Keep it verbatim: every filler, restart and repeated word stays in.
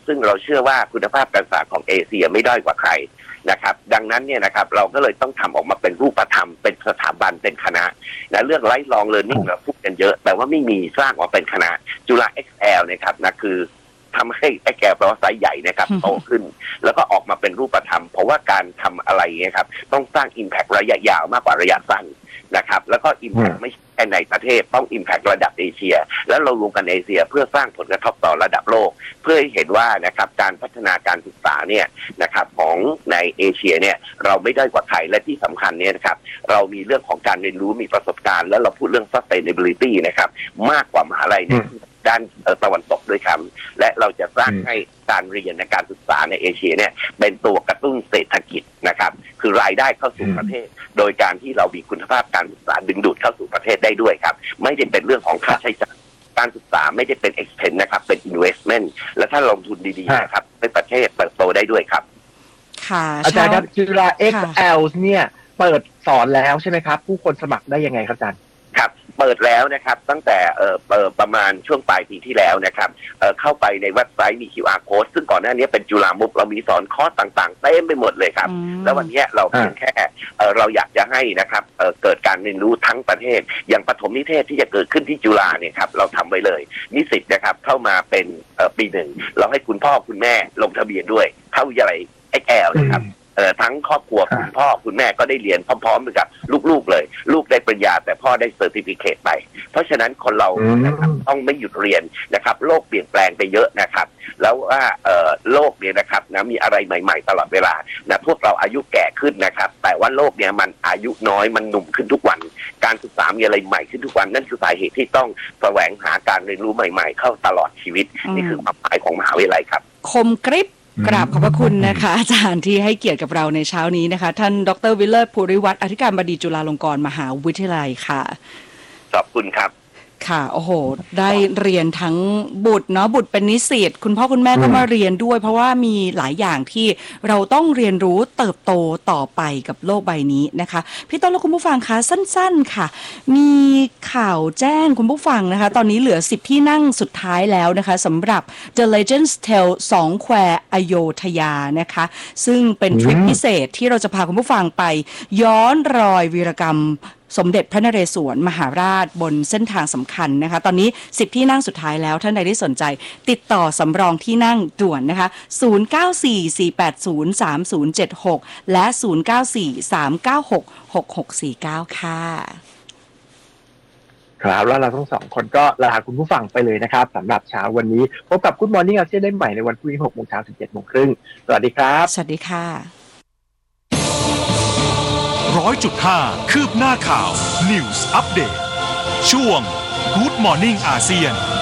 ซึ่งเราเชื่อว่าคุณภาพการศึกษาของเอเชียไม่ด้อยกว่าใครนะครับดังนั้นเนี่ยนะครับเราก็เลยต้องทำออกมาเป็นรูปธรรมเป็นสถาบันเป็นคณะและเรื่องไลฟ์ลองเรียนนิ่งเราพูดกันเยอะแต่ว่าไม่มีสร้างออกเป็นคณะจุฬา เอ็กซ์ แอล นะครับนะคือทำให้ไอ้แก่แปลว่าไซส์ใหญ่นะครับโตขึ้นแล้วก็ออกมาเป็นรูปธรรมเพราะว่าการทำอะไรเนี่ยครับต้องสร้าง impact ระยะยาวมากกว่าระยะสั้นนะครับแล้วก็ impact ไม่ใช่แค่ในประเทศต้อง impact ระดับเอเชียแล้วเรารวมกันเอเชียเพื่อสร้างผลกระทบต่อระดับโลกเพื่อให้เห็นว่านะครับการพัฒนาการศึกษาเนี่ยนะครับของในเอเชียเนี่ยเราไม่ได้กว่าใครและที่สำคัญเนี่ยนะครับเรามีเรื่องของการเรียนรู้มีประสบการณ์แล้วเราพูดเรื่อง sustainability นะครับมากกว่ามหาลัยเนี่ยด้านตะวันตกด้วยครับและเราจะสร้างให้การเรียนในการศึกษาในเอเชียเนี่ยเป็นตัวกระตุ้นเศรษฐกิจนะครับคือรายได้เข้าสู่ประเทศโดยการที่เรามีคุณภาพการศึกษาดึงดูดเข้าสู่ประเทศได้ด้วยครับไม่ได้เป็นเรื่องของค่าใช้จ่ายการศึกษาไม่ได้เป็น expense นะครับเป็น investment และถ้าลงทุนดีๆนะครับในประเทศเติบโตได้ด้วยครับค่ะอาจารย์ครับจุฬา เอ็กซ์ แอล เนี่ยเปิดสอนแล้วใช่ไหมครับผู้คนสมัครได้ยังไงครับอาจารย์ครับเปิดแล้วนะครับตั้งแต่เอ่อเอ่อประมาณช่วงปลายปีที่แล้วนะครับเอ่อเข้าไปในเว็บไซต์มี คิว อาร์ Code ซึ่งก่อนหน้านี้เป็นจุฬามุกเรามีสอนคอร์สต่างๆเต็มไปหมดเลยครับแล้ววันนี้เราเพียงแค่เอ่อเราอยากจะให้นะครับเอ่อเกิดการเรียนรู้ทั้งประเทศอย่างปฐมนิเทศที่จะเกิดขึ้นที่จุฬาเนี่ยครับเราทำไว้เลยนิสิตนะครับเข้ามาเป็นเอ่อปีหนึ่งเราให้คุณพ่อคุณแม่ลงทะเบียนด้วยเข้าวิทยาลัย เอ็กซ์ แอล นะครับเอ่อทั้งครอบครัวคุณพ่อคุณแม่ก็ได้เรียนพร้อมๆกับลูกๆเลยลูกได้ปริญญาแต่พ่อได้เซอร์ติฟิเคตไปเพราะฉะนั้นคนเรานะครับต้องไม่หยุดเรียนนะครับโลกเปลี่ยนแปลงไปเยอะนะครับแล้วว่าเอ่อโลกเนี่ยนะครับนะมีอะไรใหม่ๆตลอดเวลานะพวกเราอายุแก่ขึ้นนะครับแต่ว่าโลกเนี่ยมันอายุน้อยมันหนุ่มขึ้นทุกวันการศึกษามีอะไรใหม่ขึ้นทุกวันนั่นคือสาเหตุที่ต้องแสวงหาการเรียนรู้ใหม่ๆเข้าตลอดชีวิตนี่คือความหมายของมหาวิทยาลัยครับคมกริบกราบขอบพระคุณนะคะอาจารย์ที่ให้เกียรติกับเราในเช้านี้นะคะท่านดร.วิเลิศภูริวัฒน์อธิการบดีจุฬาลงกรณ์มหาวิทยาลัยค่ะขอบคุณครับค่ะโอ้โหได้เรียนทั้งบุตรเนาะบุตรเป็นนิสิตคุณพ่อคุณแม่ก็มาเรียนด้วยเพราะว่ามีหลายอย่างที่เราต้องเรียนรู้เติบโตต่อไปกับโลกใบนี้นะคะพี่ต้นและคุณผู้ฟังคะสั้นๆค่ะมีข่าวแจ้งคุณผู้ฟังนะคะตอนนี้เหลือสิบที่นั่งสุดท้ายแล้วนะคะสำหรับ The Legends Tale สองแควอโยธยานะคะซึ่งเป็นทริปพิเศษที่เราจะพาคุณผู้ฟังไปย้อนรอยวีรกรรมสมเด็จพระนเรศวรมหาราชบนเส้นทางสำคัญนะคะตอนนี้สิบที่นั่งสุดท้ายแล้วท่านใดที่สนใจติดต่อสำรองที่นั่งด่วนนะคะศูนย์ เก้า สี่ สี่ แปด ศูนย์ สาม ศูนย์ เจ็ด หกและศูนย์ เก้า สี่ สาม เก้า หก หก หก สี่ เก้าค่ะครับแล้วเราทั้งสองคนก็ลาคุณผู้ฟังไปเลยนะครับสำหรับเช้าวันนี้พบกับ Good Morning อาเซียนได้ใหม่ในวันพรุ่งนี้ หกโมงเช้าถึง เจ็ดโมงครึ่งสวัสดีครับสวัสดีค่ะร้อยจุดห้าคืบหน้าข่าว News Update ช่วง Good Morning อาเซียน